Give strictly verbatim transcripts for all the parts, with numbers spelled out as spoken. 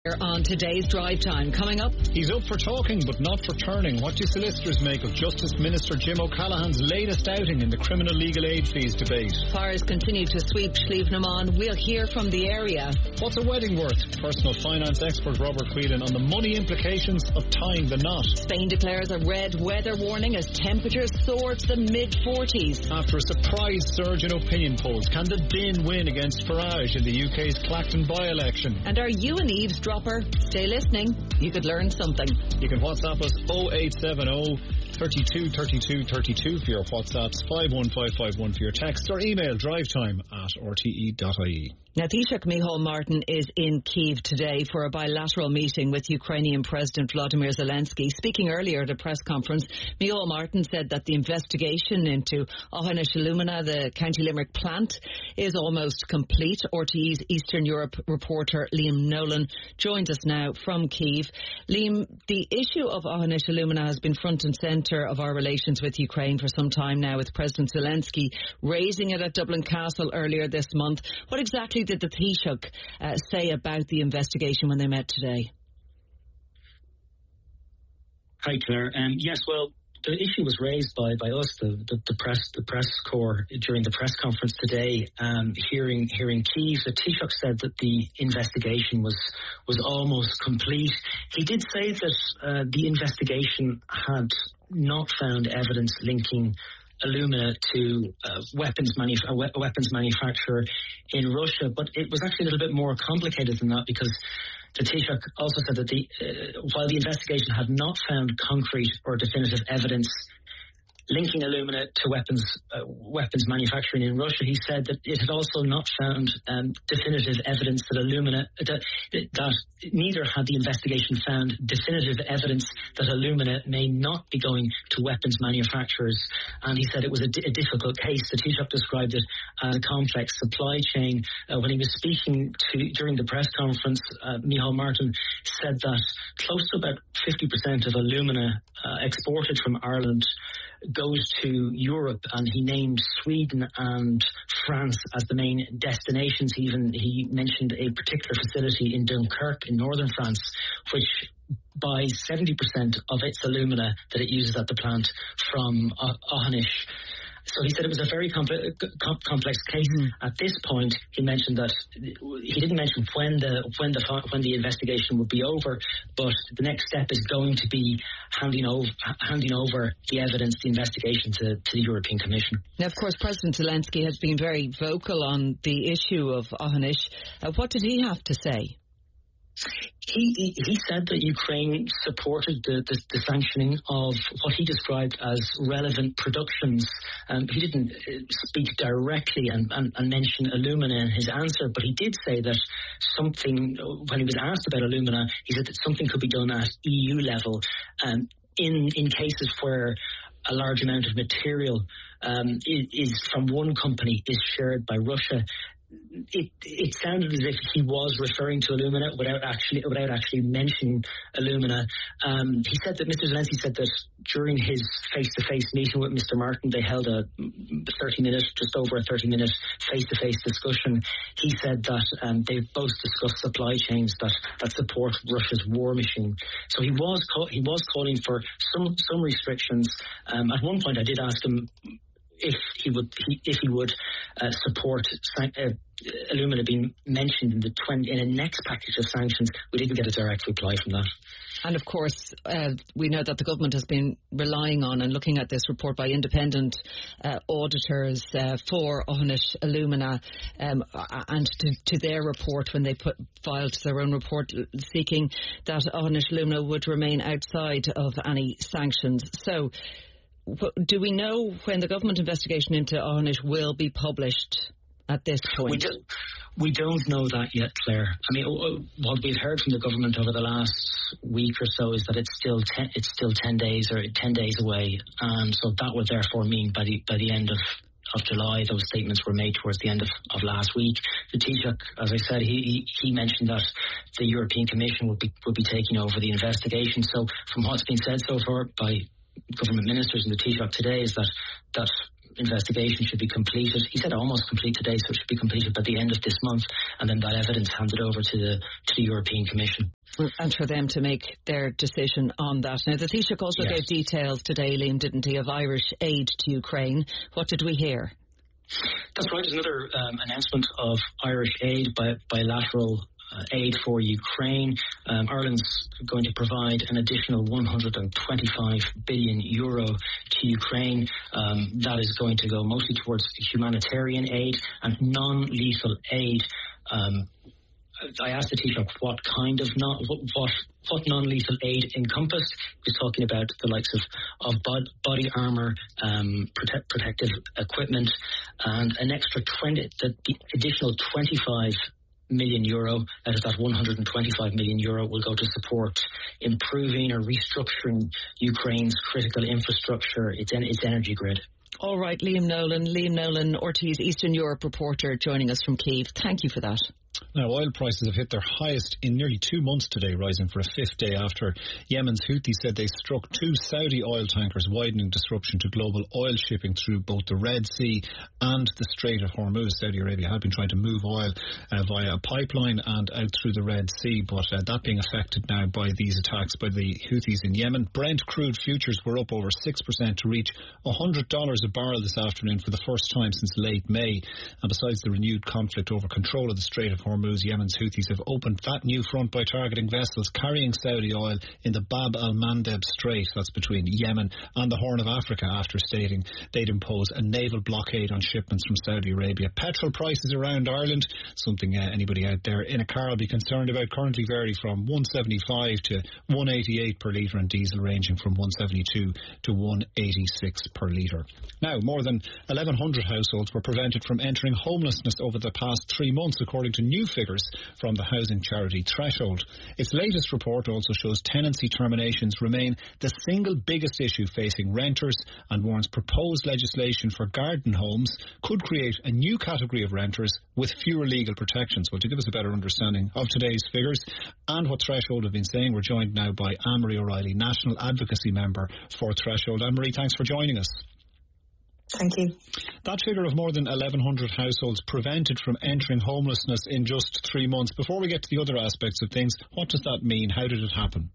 On today's Drive Time. Coming up, he's up for talking but not for turning. What do solicitors make of Justice Minister Jim O'Callaghan's latest outing in the criminal legal aid fees debate? Fires continue to sweep Slievenamon. We'll hear from the area. What's a wedding worth? Personal finance expert Robert Whelan on the money implications of tying the knot. Spain declares a red weather warning as temperatures soar to the mid forties. After a surprise surge in opinion polls, can the Din win against Farage in the U K's Clacton by-election? And are you an eavesdropper? Stay listening. You could learn something. You can WhatsApp us oh eight seven oh, thirty-two, thirty-two, thirty-two for your WhatsApps, five one five five one for your texts, or email drivetime at r t e dot i e. Now, Taoiseach Micheál Martin is in Kyiv today for a bilateral meeting with Ukrainian President Vladimir Zelensky. Speaking earlier at a press conference, Micheál Martin said that the investigation into Ohanis Alumina, the County Limerick plant, is almost complete. R T E's Eastern Europe reporter Liam Nolan joins us now from Kyiv. Liam, the issue of Ohanis Alumina has been front and centre of our relations with Ukraine for some time now, with President Zelensky raising it at Dublin Castle earlier this month. What exactly did the Taoiseach uh, say about the investigation when they met today? Hi, Claire. Um, yes, well, the issue was raised by, by us, the, the, the press the press corps, during the press conference today, um, hearing hearing Kyiv. The Taoiseach said that the investigation was was almost complete. He did say that uh, the investigation had not found evidence linking alumina to uh, weapons manuf- a we- weapons manufacturer in Russia, but it was actually a little bit more complicated than that, because the Taoiseach also said that the uh, while the investigation had not found concrete or definitive evidence linking alumina to weapons uh, weapons manufacturing in Russia, he said that it had also not found um, definitive evidence that alumina that, that neither had the investigation found definitive evidence that alumina may not be going to weapons manufacturers. And he said it was a, d- a difficult case. The Taoiseach described it as a complex supply chain. Uh, when he was speaking to during the press conference, uh, Micheál Martin said that close to about fifty percent of alumina uh, exported from Ireland goes to Europe, and he named Sweden and France as the main destinations. He even he mentioned a particular facility in Dunkirk in northern France, which buys seventy percent of its alumina that it uses at the plant from uh, Ohanis. So he said it was a very complex, complex case. Mm. At this point, he mentioned that he didn't mention when the when the when the investigation would be over, but the next step is going to be handing over handing over the evidence, the investigation to, to the European Commission. Now, of course, President Zelensky has been very vocal on the issue of Ohanis. Uh, what did he have to say? He, he he said that Ukraine supported the, the, the sanctioning of what he described as relevant productions. Um, he didn't speak directly and, and, and mention alumina in his answer, but he did say that something, when he was asked about alumina, he said that something could be done at E U level um, in, in cases where a large amount of material um, is, is from one company is shared by Russia. It it sounded as if he was referring to alumina without actually without actually mentioning alumina. Um, he said that Mister Zelensky said that during his face-to-face meeting with Mister Martin, they held a thirty-minute, just over a thirty-minute face-to-face discussion. He said that um, they both discussed supply chains that, that support Russia's war machine. So he was call, he was calling for some some restrictions. Um, at one point, I did ask him if he would he, if he would uh, support san- uh, alumina being mentioned in the twenty in a next package of sanctions. We didn't get a direct reply from that. And of course, uh, we know that the government has been relying on and looking at this report by independent uh, auditors uh, for Ohanis Alumina um, and to, to their report when they put filed their own report seeking that Ohanis Alumina would remain outside of any sanctions. So, do we know when the government investigation into Ohanis will be published at this point? We, do, we don't know that yet, Claire. I mean, what we've heard from the government over the last week or so is that it's still ten, it's still ten days or ten days away, and so that would therefore mean by the by the end of of July, those statements were made towards the end of, of last week. The Taoiseach, as I said, he, he he mentioned that the European Commission would be would be taking over the investigation. So, from what's been said so far by government ministers and the Taoiseach today, is that that investigation should be completed. He said almost complete today, so it should be completed by the end of this month, and then that evidence handed over to the to the European Commission. And for them to make their decision on that. Now, the Taoiseach also yes. gave details today, Liam, didn't he, of Irish aid to Ukraine. What did we hear? That's right. There's another um, announcement of Irish aid, by bilateral uh, aid for Ukraine. Um, Ireland's going to provide an additional one hundred twenty-five billion euro to Ukraine. Um, that is going to go mostly towards humanitarian aid and non-lethal aid. Um, I asked the Taoiseach what kind of non, what, what what non-lethal aid encompassed. He was talking about the likes of of bod, body armour, um, protect, protective equipment, and an extra twenty, the, the additional twenty-five million euro out of that one hundred twenty-five million euro will go to support improving or restructuring Ukraine's critical infrastructure, its its energy grid. All right, Liam Nolan, Liam Nolan, R T É's Eastern Europe reporter, joining us from Kyiv. Thank you for that. Now, oil prices have hit their highest in nearly two months today, rising for a fifth day after Yemen's Houthis said they struck two Saudi oil tankers, widening disruption to global oil shipping through both the Red Sea and the Strait of Hormuz. Saudi Arabia had been trying to move oil uh, via a pipeline and out through the Red Sea, but uh, that being affected now by these attacks by the Houthis in Yemen. Brent crude futures were up over six percent to reach one hundred dollars a barrel this afternoon for the first time since late May. And besides the renewed conflict over control of the Strait of Hormuz, Yemen's Houthis have opened that new front by targeting vessels carrying Saudi oil in the Bab al-Mandeb Strait, that's between Yemen and the Horn of Africa, after stating they'd impose a naval blockade on shipments from Saudi Arabia. Petrol prices around Ireland, something uh, anybody out there in a car will be concerned about, currently vary from one seventy-five to one eighty-eight per litre, and diesel ranging from one seventy-two to one eighty-six per litre. Now, more than eleven hundred households were prevented from entering homelessness over the past three months, according to new figures from the housing charity Threshold. Its latest report also shows tenancy terminations remain the single biggest issue facing renters, and warns proposed legislation for garden homes could create a new category of renters with fewer legal protections. Well, to give us a better understanding of today's figures and what Threshold have been saying, we're joined now by Anne-Marie O'Reilly, National Advocacy Member for Threshold. Anne-Marie, thanks for joining us. Thank you. That figure of more than eleven hundred households prevented from entering homelessness in just three months. Before we get to the other aspects of things, what does that mean? How did it happen?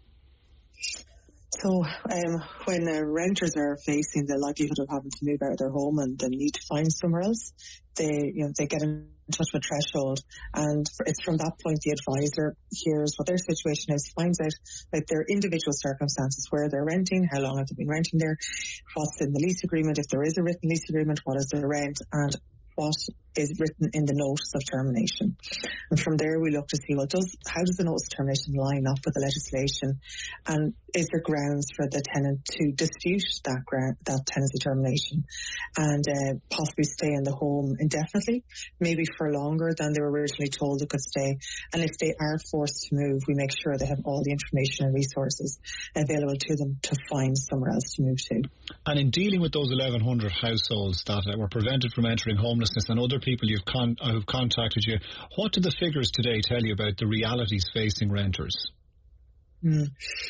So um, when uh, renters are facing the likelihood of having to move out of their home and they need to find somewhere else, they you know they get in touch with Threshold, and it's from that point the advisor hears what their situation is, finds out like their individual circumstances, where they're renting, how long have they been renting there, what's in the lease agreement, if there is a written lease agreement, what is the rent, and what is written in the notice of termination. And from there we look to see, well, does how does the notice of termination line up with the legislation, and is there grounds for the tenant to dispute that ground, that tenancy termination, and uh, possibly stay in the home indefinitely, maybe for longer than they were originally told they could stay. And if they are forced to move, we make sure they have all the information and resources available to them to find somewhere else to move to. And in dealing with those eleven hundred households that uh, were prevented from entering homelessness, and other people you've con- who've contacted you, what do the figures today tell you about the realities facing renters? Mm.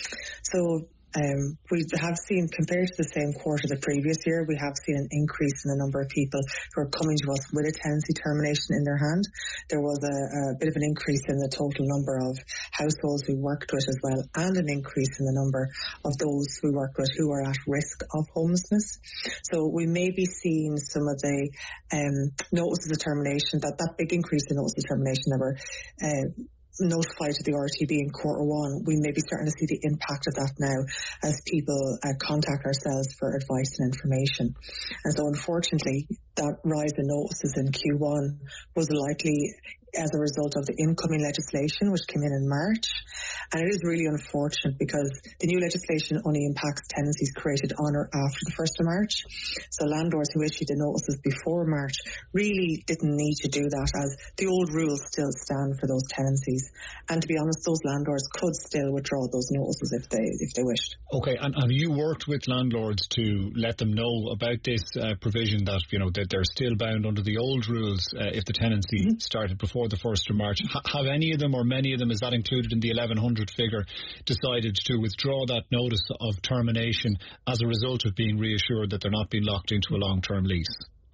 So Um, we have seen, compared to the same quarter the previous year, we have seen an increase in the number of people who are coming to us with a tenancy termination in their hand. There was a, a bit of an increase in the total number of households we worked with as well, and an increase in the number of those we worked with who are at risk of homelessness. So we may be seeing some of the um, notices of termination, that, that big increase in notices of termination that were uh, notified to the R T B in quarter one. We may be starting to see the impact of that now as people uh, contact ourselves for advice and information. And so unfortunately, that rise in notices in Q one was likely as a result of the incoming legislation which came in in March. And it is really unfortunate because the new legislation only impacts tenancies created on or after the first of March. So landlords who issued the notices before March really didn't need to do that, as the old rules still stand for those tenancies. And to be honest, those landlords could still withdraw those notices if they if they wished. Okay, and have you worked with landlords to let them know about this uh, provision that, you know, that they're still bound under the old rules uh, if the tenancy mm-hmm. started before the first of March? H- have any of them or many of them, is that included in the eleven hundred hundred figure, decided to withdraw that notice of termination as a result of being reassured that they're not being locked into a long-term lease?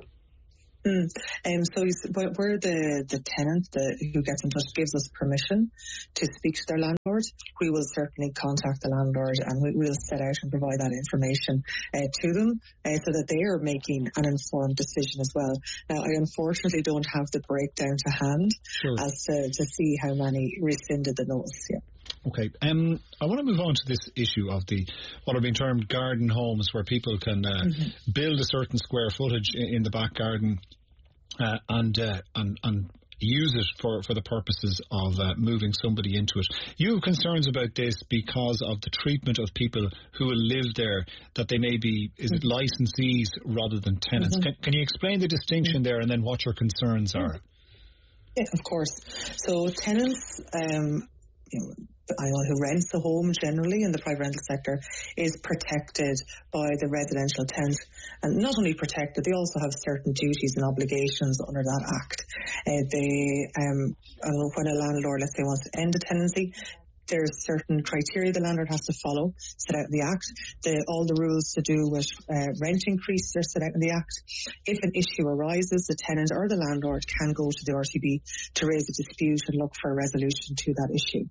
Mm. Um, so where the, the tenant the, who gets in touch gives us permission to speak to their landlord, we will certainly contact the landlord and we will set out and provide that information uh, to them uh, so that they are making an informed decision as well. Now, I unfortunately don't have the breakdown to hand sure. as to, to see how many rescinded the notice. Yeah. Okay, um, I want to move on to this issue of the what are being termed garden homes, where people can uh, mm-hmm. build a certain square footage in, in the back garden uh, and, uh, and and use it for, for the purposes of uh, moving somebody into it. You have concerns about this because of the treatment of people who will live there, that they may be, is it licensees rather than tenants? Mm-hmm. Can, can you explain the distinction there and then what your concerns are? Yeah, of course. So tenants, um, you know, anyone who rents a home generally in the private rental sector is protected by the residential tenant. And not only protected, they also have certain duties and obligations under that act. Uh, they, um, when a landlord, let's say, wants to end a tenancy, there's certain criteria the landlord has to follow, set out in the Act. The, all the rules to do with uh, rent increases are set out in the Act. If an issue arises, the tenant or the landlord can go to the R T B to raise a dispute and look for a resolution to that issue.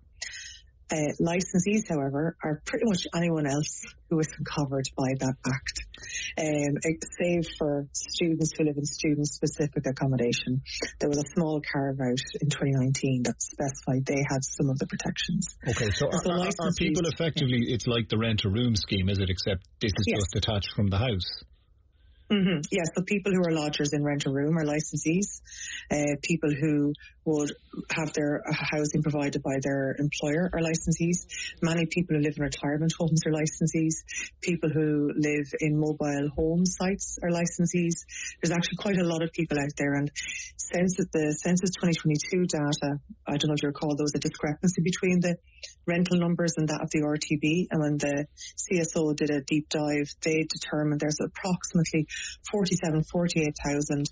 Uh, licensees, however, are pretty much anyone else who isn't covered by that Act, um, save for students who live in student-specific accommodation. There was a small carve-out in twenty nineteen that specified they had some of the protections. Okay, so, so are, are people effectively, it's like the rent-a-room scheme, is it, except this is yes. just detached from the house? Mm-hmm. Yeah, so people who are lodgers in rent-a-room are licensees. Uh, people who would have their housing provided by their employer are licensees. Many people who live in retirement homes are licensees. People who live in mobile home sites are licensees. There's actually quite a lot of people out there, and census, the Census twenty twenty-two data, I don't know if you recall, there was a discrepancy between the rental numbers and that of the R T B, and when the C S O did a deep dive, they determined there's approximately forty-seven, forty-eight thousand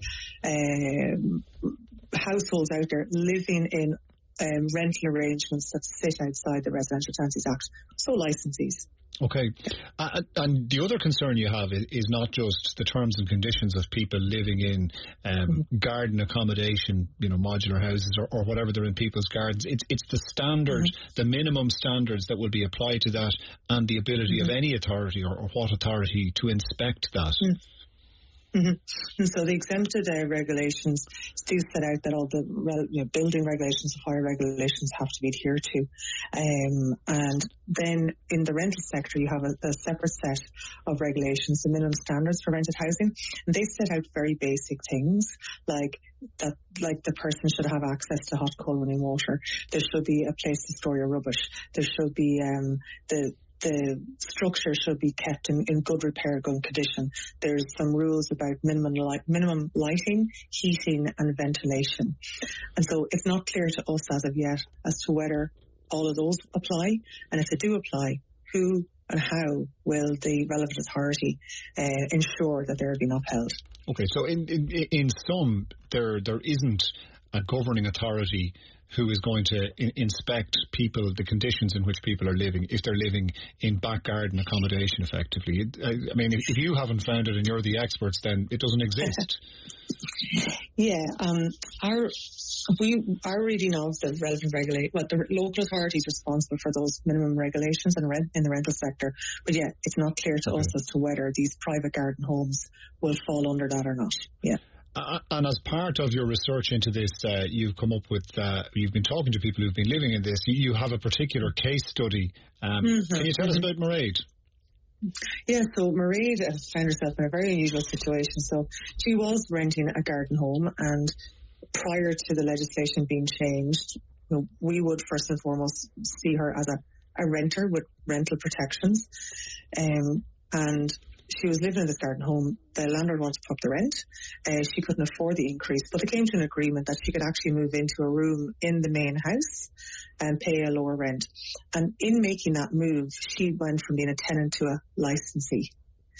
um, households out there living in um, rental arrangements that sit outside the Residential Tenancies Act, so licensees. Okay. Uh, and the other concern you have is, is not just the terms and conditions of people living in um, mm-hmm. garden accommodation, you know, modular houses or, or whatever they're in people's gardens. It's it's the standard, mm-hmm. the minimum standards that will be applied to that, and the ability mm-hmm. of any authority or, or what authority to inspect that. Mm-hmm. Mm-hmm. And so the exempted uh, regulations do set out that all the re- you know, building regulations, fire regulations have to be adhered to. Um, and then in the rental sector, you have a, a separate set of regulations, the minimum standards for rented housing. And they set out very basic things like that, like the person should have access to hot, cold running water. There should be a place to store your rubbish. There should be um, the The structure should be kept in, in good repair, good condition. There's some rules about minimum light, minimum lighting, heating and ventilation. And so it's not clear to us as of yet as to whether all of those apply. And if they do apply, who and how will the relevant authority uh, ensure that they're being upheld? Okay, so in, in, in some, there there isn't a governing authority who is going to in- inspect people, the conditions in which people are living, if they're living in back garden accommodation effectively. It, I, I mean, if, if you haven't found it and you're the experts, then it doesn't exist. Yeah, um, our we our reading of the relevant regulate, well, the local authorities responsible for those minimum regulations in, rent, in the rental sector, but yeah, it's not clear to okay. us as to whether these private garden homes will fall under that or not. Yeah. Uh, and as part of your research into this, uh, you've come up with, uh, you've been talking to people who've been living in this. You, you have a particular case study. Um, mm-hmm, can you tell mm-hmm. us about Mairead? Yeah, so Mairead found herself in a very unusual situation. So she was renting a garden home, and prior to the legislation being changed, you know, we would first and foremost see her as a, a renter with rental protections. Um, and she was living in this garden home. The landlord wanted to put up the rent. Uh, she couldn't afford the increase, but they came to an agreement that she could actually move into a room in the main house and pay a lower rent. And in making that move, she went from being a tenant to a licensee.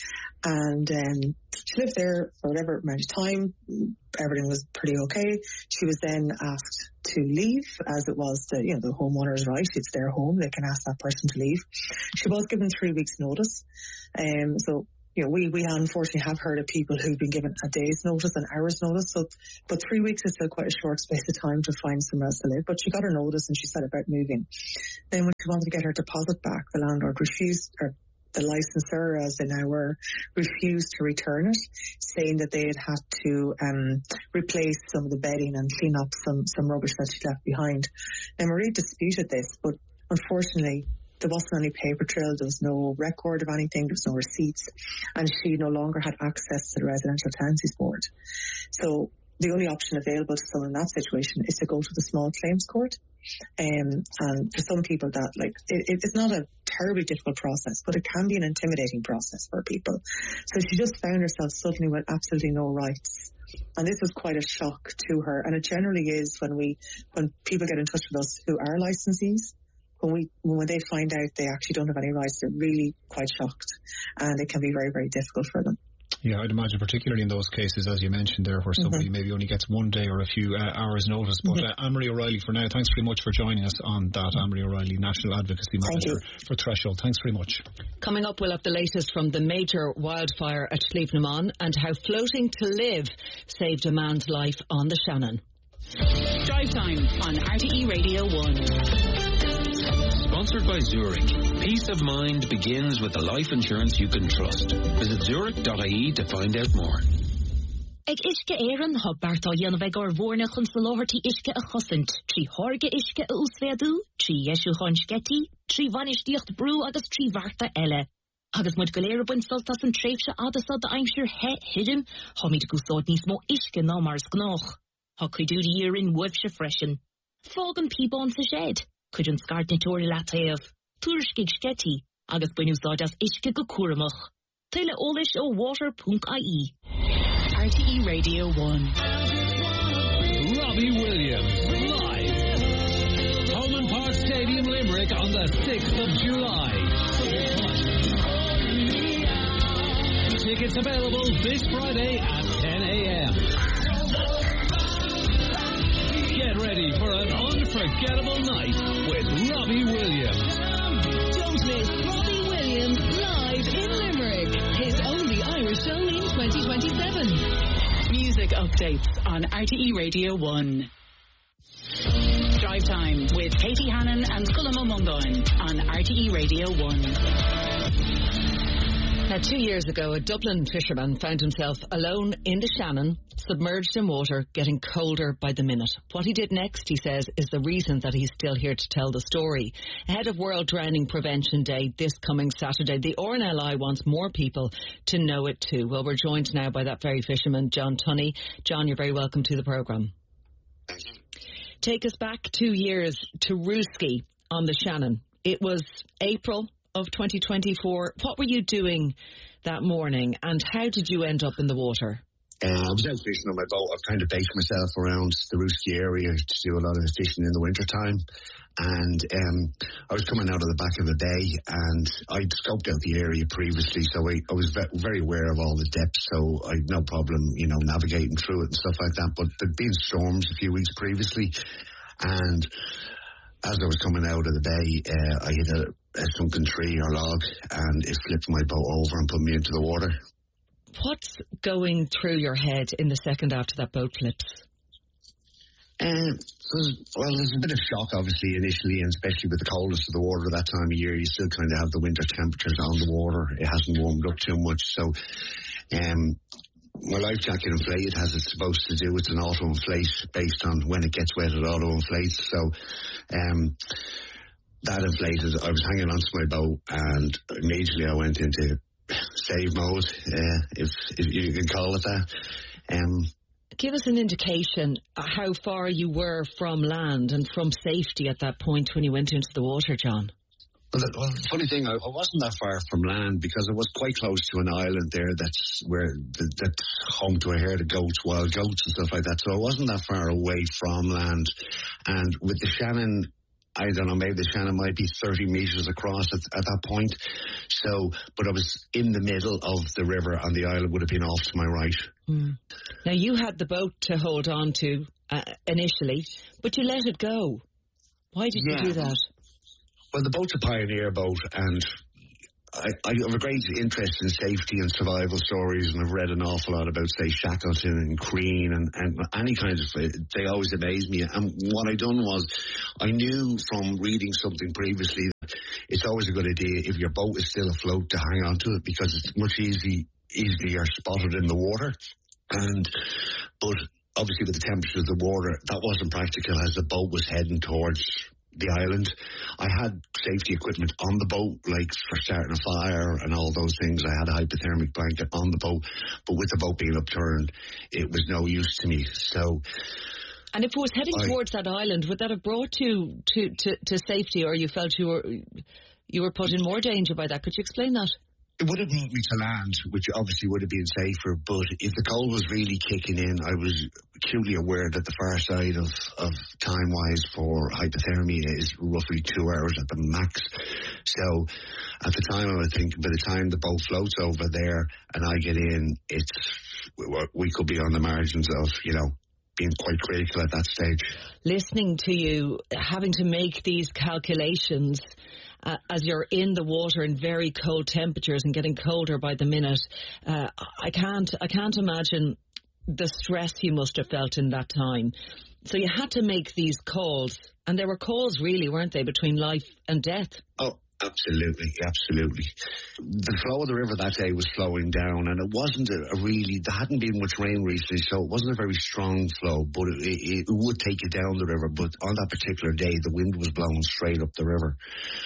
And um, she lived there for whatever amount of time. Everything was pretty okay. She was then asked to leave, as it was the, you know, the homeowner's right. It's their home. They can ask that person to leave. She was given three weeks notice. Um, so, you know, we, we unfortunately have heard of people who've been given a day's notice, an hour's notice. So, but three weeks is still quite a short space of time to find somewhere else to live. But she got her notice and she set about moving. Then when she wanted to get her deposit back, the landlord refused, or the licensor, as they now were, refused to return it, saying that they had had to um, replace some of the bedding and clean up some, some rubbish that she left behind. And Marie disputed this, but unfortunately there wasn't any paper trail, there was no record of anything, there was no receipts, and she no longer had access to the Residential Tenancies Board. So the only option available to someone in that situation is to go to the small claims court. Um, and for some people that, like, it, it's not a terribly difficult process, but it can be an intimidating process for people. So she just found herself suddenly with absolutely no rights. And this was quite a shock to her. And it generally is when we, when people get in touch with us who are licensees, when we, when they find out they actually don't have any rights, they're really quite shocked. And it can be very, very difficult for them. Yeah, I'd imagine particularly in those cases, as you mentioned there, where somebody mm-hmm. maybe only gets one day or a few uh, hours notice. But mm-hmm. uh, Anne-Marie O'Reilly, for now, thanks very much for joining us on that. Anne-Marie O'Reilly, National Advocacy Manager for Threshold. Thanks very much. Coming up, we'll have the latest from the major wildfire at Slievenamon and how floating to live saved a man's life on the Shannon. Drive Time on R T E Radio one. Sponsored by Zurich. Peace of mind begins with the life insurance you can trust. Visit zurich dot I E to find out more. Ag iske éireann ha bartá dhéanamh ar bhórna chun sa láthirtí iske a chosint, trí thorge iske a úsfeadú, trí eisiú chun sgetí, trí vanistíocht brú agus trí bharta eile. Agus mud go léir buin soltas an tréifse adasa da aimsir he hidim, ha míid gúsáid níos mó iske ná mars gnách. Ha cuidúdi írin webse freshen. Fágan píbán sa shed. Could an scart nitóri lataev, tuurskig sketty, agus buinúsáid as iske go cuaramach. Tyle ólis ó water dot I E. R T E Radio one. Robbie Williams, live. Holman Park Stadium, Limerick on the sixth of July. Tickets available this Friday at ten a.m. Get ready for an unforgettable night with Robbie Williams. Don't miss Robbie Williams live in Limerick. His only Irish show in twenty twenty-seven. Music updates on R T E Radio one. Drive Time with Katie Hannon and Cullum O'Mundoin on R T E Radio one. Now, two years ago, a Dublin fisherman found himself alone in the Shannon, submerged in water, getting colder by the minute. What he did next, he says, is the reason that he's still here to tell the story. Ahead of World Drowning Prevention Day this coming Saturday, the R N L I wants more people to know it too. Well, we're joined now by that very fisherman, John Tunney. John, you're very welcome to the programme. Thank you. Take us back two years to Rooski on the Shannon. It was April of twenty twenty-four. What were you doing that morning and how did you end up in the water? Uh, I was out fishing on my boat. I've kind of based myself around the Rooski area to do a lot of fishing in the winter time. And um, I was coming out of the back of the bay and I'd scoped out the area previously, so I, I was ve- very aware of all the depths, so I had no problem, you know, navigating through it and stuff like that. But there'd been storms a few weeks previously, and as I was coming out of the bay, uh, I hit a, a sunken tree or log and it flipped my boat over and put me into the water. What's going through your head in the second after that boat flips? Um, well, there's a bit of shock, obviously, initially, and especially with the coldness of the water that time of year. You still kind of have the winter temperatures on the water. It hasn't warmed up too much. So um, my life jacket inflated as it's supposed to do. It's an auto-inflate based on when it gets wet, it auto-inflates. So um, that inflated. I was hanging onto my boat, and immediately I went into save mode, uh, if, if you can call it that. Um, Give us an indication how far you were from land and from safety at that point when you went into the water, John. Well, the, well, the funny thing, I, I wasn't that far from land because I was quite close to an island there that's where the, that's home to a herd of goats, wild goats and stuff like that. So I wasn't that far away from land. And with the Shannon, I don't know, maybe the Shannon might be thirty metres across at, at that point. So, but I was in the middle of the river and the island would have been off to my right. Mm. Now, you had the boat to hold on to uh, initially, but you let it go. Why did yeah. you do that? Well, the boat's a pioneer boat, and I, I have a great interest in safety and survival stories, and I've read an awful lot about, say, Shackleton and Crean and, and any kind of, they always amaze me. And what I done was, I knew from reading something previously that it's always a good idea if your boat is still afloat to hang on to it, because it's much easy, easier spotted in the water. And, but obviously with the temperature of the water, that wasn't practical as the boat was heading towards the island. I had safety equipment on the boat, like for starting a fire and all those things. I had a hypothermic blanket on the boat, but with the boat being upturned, it was no use to me. So, and if it was heading I, towards that island, would that have brought you to, to, to safety, or you felt you were you were put in more danger by that? Could you explain that? It would have brought me to land, which obviously would have been safer, but if the cold was really kicking in, I was acutely aware that the far side of, of time-wise for hypothermia is roughly two hours at the max. So at the time, I was thinking, by the time the boat floats over there and I get in, it's we could be on the margins of, you know, being quite critical at that stage. Listening to you, having to make these calculations Uh, as you're in the water in very cold temperatures and getting colder by the minute, uh, I can't I can't imagine the stress you must have felt in that time. So you had to make these calls, and there were calls really, weren't they, between life and death? Oh, absolutely, absolutely. The flow of the river that day was slowing down, and it wasn't a, a really, there hadn't been much rain recently, so it wasn't a very strong flow, but it, it, it would take you down the river. But on that particular day, the wind was blowing straight up the river.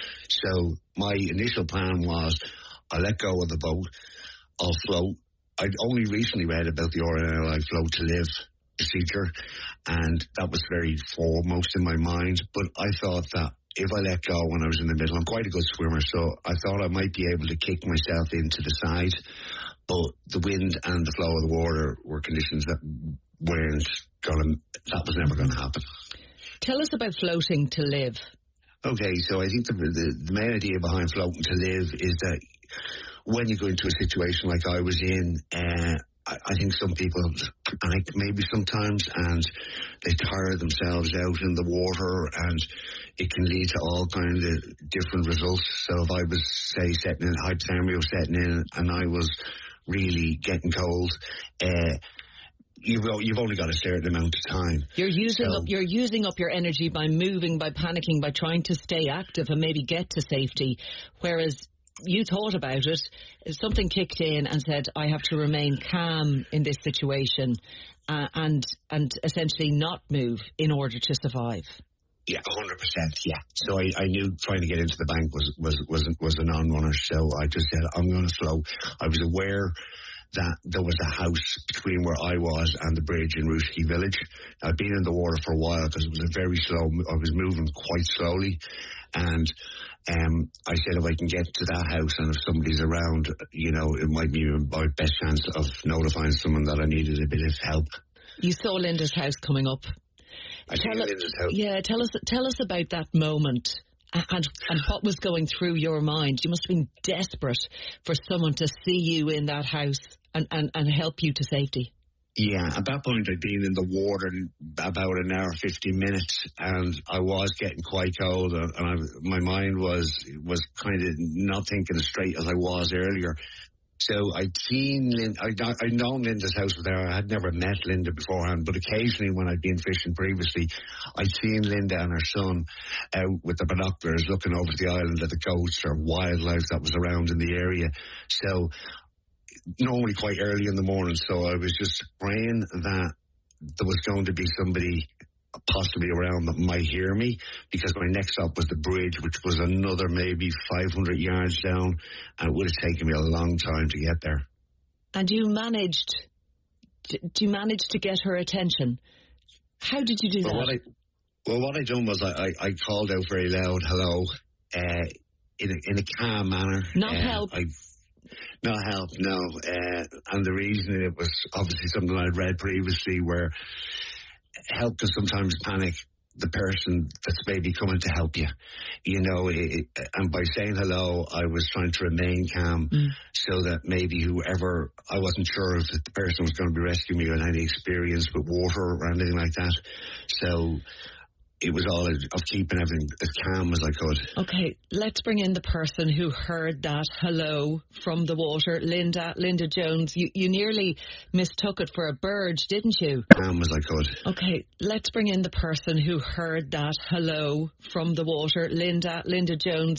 So my initial plan was, I let go of the boat, I'll float. I'd only recently read about the R N L I Float to Live procedure, and that was very foremost in my mind. But I thought that if I let go when I was in the middle, I'm quite a good swimmer, so I thought I might be able to kick myself into the side. But the wind and the flow of the water were conditions that weren't going to, that was never going to happen. Tell us about Floating to Live. Okay, so I think the, the, the main idea behind Floating to Live is that when you go into a situation like I was in, uh, I, I think some people panic maybe sometimes, and they tire themselves out in the water, and it can lead to all kinds of different results. So if I was, say, setting in, hypothermia was setting in, and I was really getting cold, uh, You've, you've only got a certain amount of time. You're using so, up you're using up your energy by moving, by panicking, by trying to stay active and maybe get to safety. Whereas you thought about it, something kicked in and said, I have to remain calm in this situation uh, and and essentially not move in order to survive. Yeah, one hundred percent, yeah. So I, I knew trying to get into the bank was, was, was, was a non-runner, so I just said, I'm going to float. I was aware that there was a house between where I was and the bridge in Rushkey Village. I'd been in the water for a while because it was a very slow, I was moving quite slowly, and um, I said if I can get to that house and if somebody's around, you know, it might be my best chance of notifying someone that I needed a bit of help. You saw Linda's house coming up. I tell us, Linda's house. Yeah, tell us, tell us about that moment. And, and what was going through your mind? You must have been desperate for someone to see you in that house and, and, and help you to safety. Yeah, at that point I'd been in the water about an hour, fifty minutes, and I was getting quite cold, and I, my mind was was kind of not thinking as straight as I was earlier. So I'd seen, Linda, I'd, I'd known Linda's house was there. I had never met Linda beforehand, but occasionally when I'd been fishing previously, I'd seen Linda and her son out with the binoculars looking over the island at the goats or wildlife that was around in the area. So normally quite early in the morning, so I was just praying that there was going to be somebody possibly around that might hear me, because my next stop was the bridge, which was another maybe five hundred yards down, and it would have taken me a long time to get there. And you managed, do you manage to get her attention? How did you do well, that? What I, well, what I done was I, I, I called out very loud, hello, uh, in, a, in a calm manner. Not uh, help. I, Not help, no. Uh, and the reason, it was obviously something I'd read previously, where help can sometimes panic the person that's maybe coming to help you. You know, it, and by saying hello, I was trying to remain calm mm. so that maybe whoever, I wasn't sure if the person was going to be rescuing me or had any experience with water or anything like that. So it was all of keeping everything as calm as I could. Okay, let's bring in the person who heard that hello from the water. Linda, Linda Jones, you, you nearly mistook it for a bird, didn't you? Calm as I could. Okay, let's bring in the person who heard that hello from the water. Linda, Linda Jones,